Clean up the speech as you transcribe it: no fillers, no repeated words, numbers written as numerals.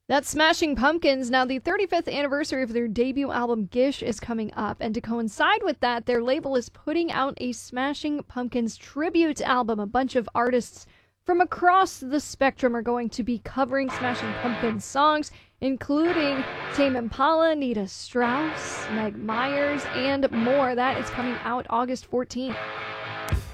That's Smashing Pumpkins. Now, the 35th anniversary of their debut album, Gish, is coming up. And to coincide with that, their label is putting out a Smashing Pumpkins tribute album. A bunch of artists from across the spectrum are going to be covering Smashing Pumpkins songs, including Tame Impala, Nita Strauss, Meg Myers, and more. That is coming out August 14th.